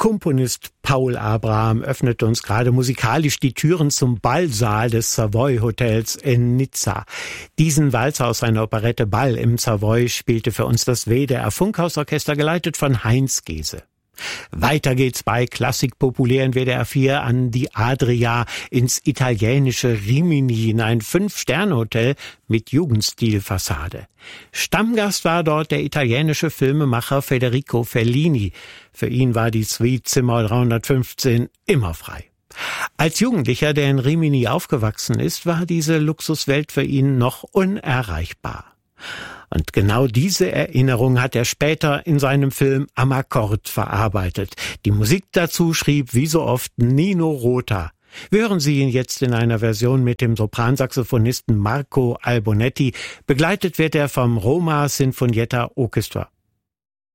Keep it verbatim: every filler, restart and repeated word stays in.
Komponist Paul Abraham öffnete uns gerade musikalisch die Türen zum Ballsaal des Savoy Hotels in Nizza. Diesen Walzer aus seiner Operette Ball im Savoy spielte für uns das W D R Funkhausorchester, geleitet von Heinz Gese. Weiter geht's bei Klassik populär in W D R vier an die Adria ins italienische Rimini, in ein Fünf-Sterne-Hotel mit Jugendstilfassade. Stammgast war dort der italienische Filmemacher Federico Fellini. Für ihn war die Suite Zimmer dreihundertfünfzehn immer frei. Als Jugendlicher, der in Rimini aufgewachsen ist, war diese Luxuswelt für ihn noch unerreichbar. Und genau diese Erinnerung hat er später in seinem Film Am Akkord verarbeitet. Die Musik dazu schrieb wie so oft Nino Rota. Wir hören sie ihn jetzt in einer Version mit dem Sopransaxophonisten Marco Albonetti. Begleitet wird er vom Roma Sinfonietta Orchestra.